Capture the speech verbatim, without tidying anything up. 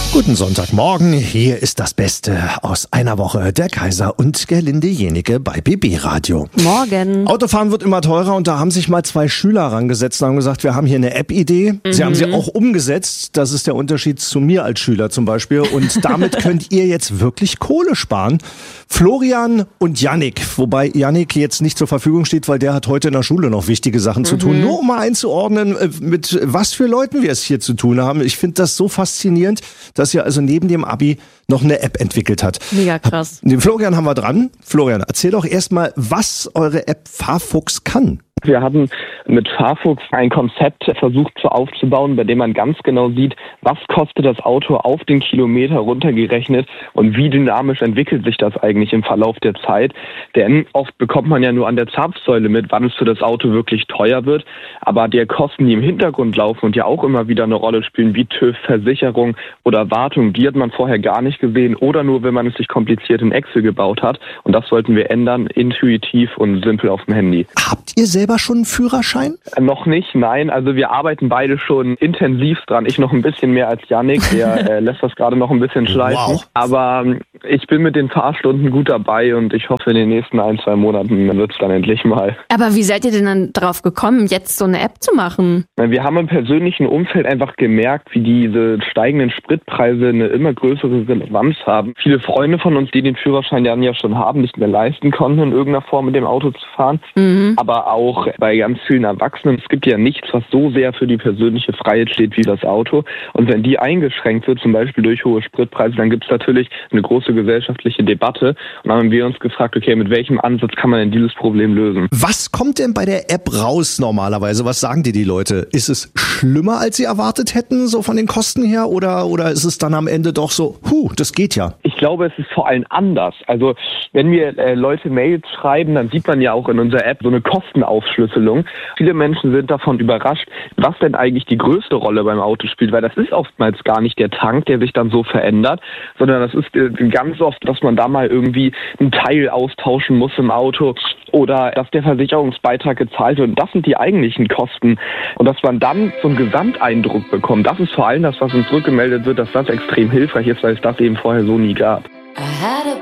Guten Sonntagmorgen, hier ist das Beste aus einer Woche. Der Kaiser und Gerlinde Jenike bei B B Radio. Morgen. Autofahren wird immer teurer und da haben sich mal zwei Schüler rangesetzt und haben gesagt, wir haben hier eine App-Idee. Mhm. Sie haben sie auch umgesetzt. Das ist der Unterschied zu mir als Schüler zum Beispiel. Und damit könnt ihr jetzt wirklich Kohle sparen. Florian und Yannick, wobei Yannick jetzt nicht zur Verfügung steht, weil der hat heute in der Schule noch wichtige Sachen mhm. zu tun. Nur um mal einzuordnen, mit was für Leuten wir es hier zu tun haben. Ich finde das so faszinierend, dass ihr also neben dem Abi noch eine App entwickelt hat. Mega krass. Den Florian haben wir dran. Florian, erzähl doch erstmal, was eure App Fahrfuchs kann. Wir haben mit Fahrfuchs ein Konzept versucht so aufzubauen, bei dem man ganz genau sieht, was kostet das Auto auf den Kilometer runtergerechnet und wie dynamisch entwickelt sich das eigentlich im Verlauf der Zeit. Denn oft bekommt man ja nur an der Zapfsäule mit, wann es für das Auto wirklich teuer wird. Aber die Kosten, die im Hintergrund laufen und ja auch immer wieder eine Rolle spielen, wie TÜV, Versicherung oder Wartung, die hat man vorher gar nicht gesehen oder nur, wenn man es sich kompliziert in Excel gebaut hat. Und das wollten wir ändern, intuitiv und simpel auf dem Handy. Habt ihr selber schon einen Führerschein? Noch nicht, nein. Also wir arbeiten beide schon intensiv dran. Ich noch ein bisschen mehr als Yannick, der äh, lässt das gerade noch ein bisschen schleifen. Wow. Aber ähm, ich bin mit den Fahrstunden gut dabei und ich hoffe, in den nächsten ein, zwei Monaten wird es dann endlich mal. Aber wie seid ihr denn dann drauf gekommen, jetzt so eine App zu machen? Wir haben im persönlichen Umfeld einfach gemerkt, wie diese steigenden Spritpreise eine immer größere Relevanz haben. Viele Freunde von uns, die den Führerschein dann ja schon haben, nicht mehr leisten konnten, in irgendeiner Form mit dem Auto zu fahren. Mhm. Aber auch bei ganz vielen Erwachsenen, es gibt ja nichts, was so sehr für die persönliche Freiheit steht wie das Auto. Und wenn die eingeschränkt wird, zum Beispiel durch hohe Spritpreise, dann gibt es natürlich eine große gesellschaftliche Debatte. Und dann haben wir uns gefragt, okay, mit welchem Ansatz kann man denn dieses Problem lösen? Was kommt denn bei der App raus normalerweise? Was sagen dir die Leute? Ist es schlimmer, als sie erwartet hätten, so von den Kosten her? Oder, oder ist es dann am Ende doch so, huh, das geht ja? Ich glaube, es ist vor allem anders. Also wenn mir äh, Leute Mails schreiben, dann sieht man ja auch in unserer App so eine Kostenaufschlüsselung. Viele Menschen sind davon überrascht, was denn eigentlich die größte Rolle beim Auto spielt, weil das ist oftmals gar nicht der Tank, der sich dann so verändert, sondern das ist äh, ganz oft, dass man da mal irgendwie ein Teil austauschen muss im Auto oder dass der Versicherungsbeitrag gezahlt wird. Und das sind die eigentlichen Kosten. Und dass man dann so einen Gesamteindruck bekommt, das ist vor allem das, was uns zurückgemeldet wird, dass das extrem hilfreich ist, weil es das eben vorher so nie gab.